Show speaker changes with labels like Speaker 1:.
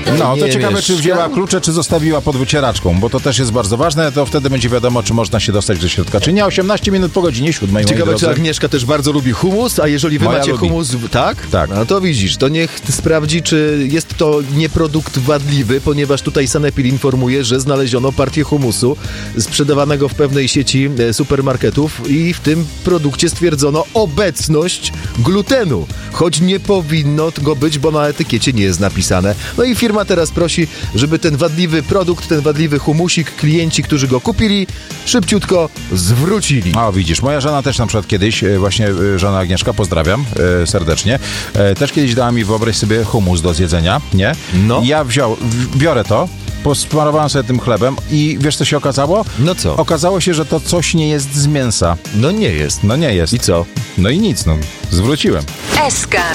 Speaker 1: No, to
Speaker 2: nie
Speaker 1: ciekawe,
Speaker 2: mieszka.
Speaker 1: czy wzięła klucze, czy zostawiła pod wycieraczką, bo to też jest bardzo ważne, to wtedy będzie wiadomo, czy można się dostać do środka, czy nie. 18 minut po godzinie 7, moi
Speaker 2: Ciekawe,
Speaker 1: drodzy.
Speaker 2: czy Agnieszka też bardzo lubi humus, a jeżeli wy
Speaker 1: Moja
Speaker 2: macie
Speaker 1: lubi.
Speaker 2: humus, tak?
Speaker 1: Tak.
Speaker 2: No to widzisz, to niech sprawdzi, czy jest to nie produkt wadliwy, ponieważ tutaj Sanepid informuje, że znaleziono partię humusu sprzedawanego w pewnej sieci supermarketów i w tym produkcie stwierdzono obecność glutenu, choć nie powinno go być, bo na etykiecie nie jest napisane. No i firma teraz prosi, żeby ten wadliwy produkt, ten wadliwy humusik, klienci, którzy go kupili, szybciutko zwrócili.
Speaker 1: O, widzisz, moja żona też na przykład kiedyś, właśnie żona Agnieszka, pozdrawiam serdecznie, też kiedyś dała mi, wyobraź sobie, humus do zjedzenia, nie?
Speaker 2: No.
Speaker 1: Ja biorę to, posmarowałem sobie tym chlebem i wiesz, co się okazało?
Speaker 2: No co?
Speaker 1: Okazało się, że to coś nie jest z mięsa.
Speaker 2: No nie jest.
Speaker 1: No nie jest.
Speaker 2: I co?
Speaker 1: No i nic, no. Zwróciłem.
Speaker 3: SK